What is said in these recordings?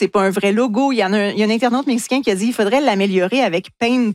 c'est pas un vrai logo. Il y a un internaute mexicain qui a dit qu'il faudrait l'améliorer avec Paint.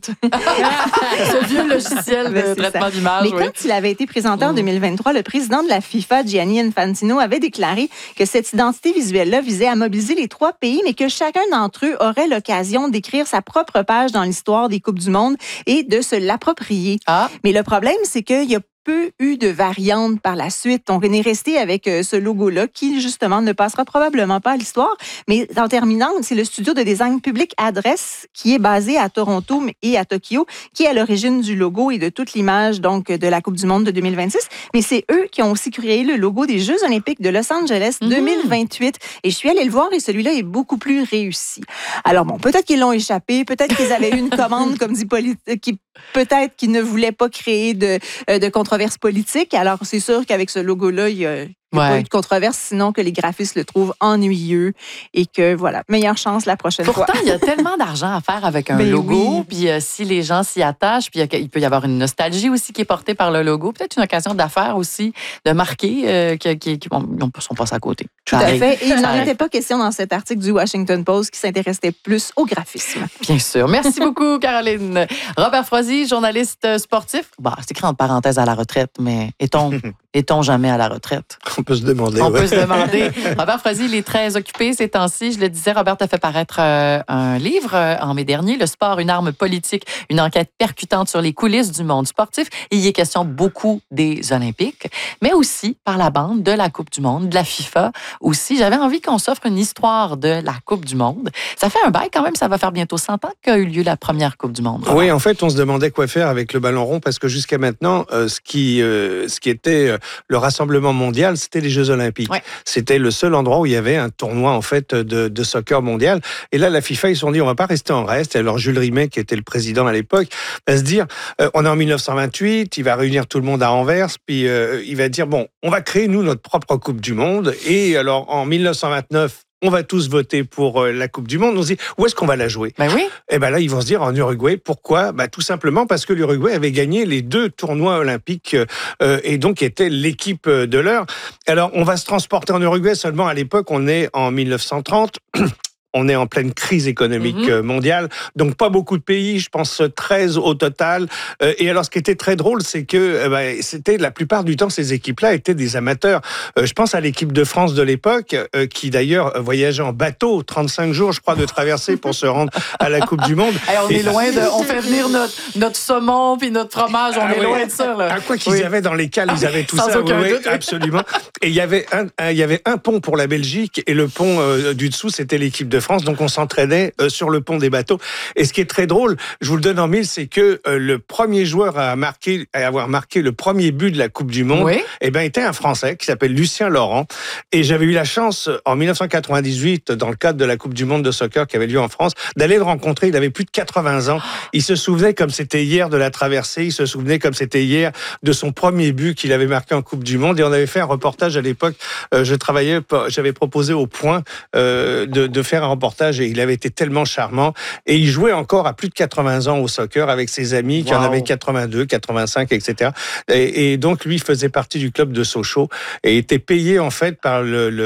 Ce vieux logiciel de traitement d'image. Mais quand il avait été présenté en 2023, le président de la FIFA, Gianni Infantino, avait déclaré que cette identité visuelle-là visait à mobiliser les 3 pays, mais que chacun d'entre eux aurait l'occasion d'écrire sa propre page dans l'histoire des Coupes du Monde et de se l'approprier. Mais le problème, c'est qu'il y a peu eu de variantes par la suite. Donc, on est resté avec ce logo-là qui, justement, ne passera probablement pas à l'histoire. Mais en terminant, c'est le studio de design public Adresse qui est basé à Toronto et à Tokyo, qui est à l'origine du logo et de toute l'image donc de la Coupe du Monde de 2026. Mais c'est eux qui ont aussi créé le logo des Jeux olympiques de Los Angeles 2028. Et je suis allée le voir et celui-là est beaucoup plus réussi. Alors bon, peut-être qu'ils l'ont échappé, peut-être qu'ils avaient eu une commande, comme dit peut-être qu'ils ne voulaient pas créer de controverse politique. Alors, c'est sûr qu'avec ce logo-là, il n'y a pas eu de controverse, sinon que les graphistes le trouvent ennuyeux et que, voilà, meilleure chance la prochaine fois. Pourtant, il y a tellement d'argent à faire avec un logo, puis si les gens s'y attachent, puis il peut y avoir une nostalgie aussi qui est portée par le logo, peut-être une occasion d'affaires aussi, de marquer qui sont passés à côté. Tout à fait. Et il n'en était pas question dans cet article du Washington Post qui s'intéressait plus au graphisme. Bien sûr. Merci beaucoup, Caroline. Robert Froissy, journaliste sportif. C'est écrit entre parenthèses à la retraite, mais est-on jamais à la retraite? On peut se demander. On peut se demander. Robert Froissy, il est très occupé ces temps-ci. Je le disais, Robert a fait paraître un livre en mai dernier, Le sport, une arme politique, une enquête percutante sur les coulisses du monde sportif. Il y est question beaucoup des Olympiques, mais aussi par la bande de la Coupe du Monde, de la FIFA aussi. J'avais envie qu'on s'offre une histoire de la Coupe du Monde. Ça fait un bail quand même, ça va faire bientôt 100 ans qu'a eu lieu la première Coupe du Monde. Oui, en fait, on se demandait quoi faire avec le ballon rond parce que jusqu'à maintenant, ce qui était le rassemblement mondial, c'était les Jeux Olympiques. Ouais. C'était le seul endroit où il y avait un tournoi en fait de soccer mondial. Et là, la FIFA, ils se sont dit, on va pas rester en reste. Et alors Jules Rimet, qui était le président à l'époque, va se dire, on est en 1928, il va réunir tout le monde à Anvers, puis il va dire, bon, on va créer nous notre propre Coupe du Monde. Et alors en 1929, on va tous voter pour la Coupe du Monde. On se dit, où est-ce qu'on va la jouer? Ben oui. Et ben là, ils vont se dire en Uruguay. Pourquoi? Tout simplement parce que l'Uruguay avait gagné les 2 tournois olympiques et donc était l'équipe de l'heure. Alors, on va se transporter en Uruguay seulement à l'époque, on est en 1930. On est en pleine crise économique mondiale, donc pas beaucoup de pays, je pense 13 au total. Et alors, ce qui était très drôle, c'est que c'était la plupart du temps, ces équipes-là étaient des amateurs. Je pense à l'équipe de France de l'époque, qui d'ailleurs voyageait en bateau, 35 jours, je crois, de traversée pour se rendre à la Coupe du Monde. On est loin on fait venir notre saumon puis notre fromage, on est loin de ça. Là. À quoi qu'ils avaient dans les cales, ils avaient tout ça. Oui, absolument. Et il y avait un pont pour la Belgique et le pont du dessous, c'était l'équipe de France, donc on s'entraînait sur le pont des bateaux. Et ce qui est très drôle, je vous le donne en mille, c'est que le premier joueur à avoir marqué le premier but de la Coupe du Monde, était un Français qui s'appelle Lucien Laurent. Et j'avais eu la chance, en 1998, dans le cadre de la Coupe du Monde de soccer qui avait lieu en France, d'aller le rencontrer. Il avait plus de 80 ans. Il se souvenait comme c'était hier de la traversée, il se souvenait comme c'était hier de son premier but qu'il avait marqué en Coupe du Monde. Et on avait fait un reportage à l'époque. J'avais proposé au Point de faire un reportage et il avait été tellement charmant. Et il jouait encore à plus de 80 ans au soccer avec ses amis qui en avaient 82, 85, etc. Et donc, lui faisait partie du club de Sochaux et était payé en fait par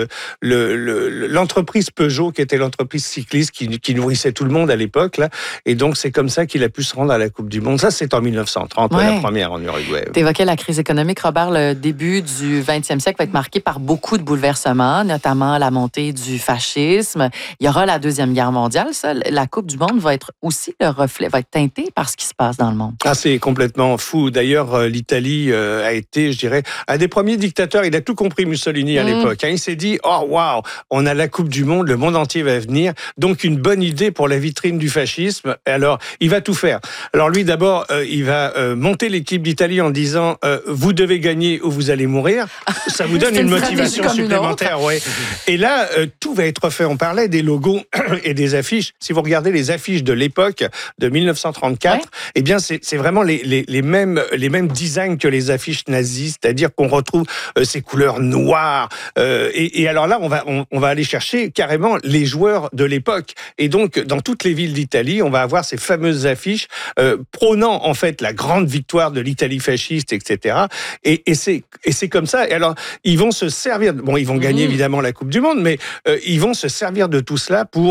l'entreprise Peugeot qui était l'entreprise cycliste qui nourrissait tout le monde à l'époque. Là. Et donc, c'est comme ça qu'il a pu se rendre à la Coupe du Monde. Ça, c'est en 1930, la première en Uruguay. Tu évoquais la crise économique, Robert. Le début du 20e siècle va être marqué par beaucoup de bouleversements, notamment la montée du fascisme. Il y aura la Deuxième Guerre mondiale. Ça, la Coupe du Monde va être aussi le reflet, va être teintée par ce qui se passe dans le monde. C'est complètement fou. D'ailleurs, l'Italie a été, je dirais, un des premiers dictateurs. Il a tout compris, Mussolini, à l'époque. Il s'est dit, oh, waouh, on a la Coupe du Monde, le monde entier va venir. Donc, une bonne idée pour la vitrine du fascisme. Alors, il va tout faire. Alors, lui, d'abord, il va monter l'équipe d'Italie en disant, vous devez gagner ou vous allez mourir. Ça vous donne une motivation supplémentaire. Et là, tout va être fait. On parlait des logos et des affiches. Si vous regardez les affiches de l'époque de 1934, eh bien c'est vraiment les mêmes designs que les affiches nazies, c'est-à-dire qu'on retrouve ces couleurs noires. Et alors là, on va aller chercher carrément les joueurs de l'époque. Et donc dans toutes les villes d'Italie, on va avoir ces fameuses affiches prônant en fait la grande victoire de l'Italie fasciste, etc. Et c'est comme ça. Et alors ils vont se servir. Bon, ils vont gagner évidemment la Coupe du Monde, mais ils vont se servir de tout cela pour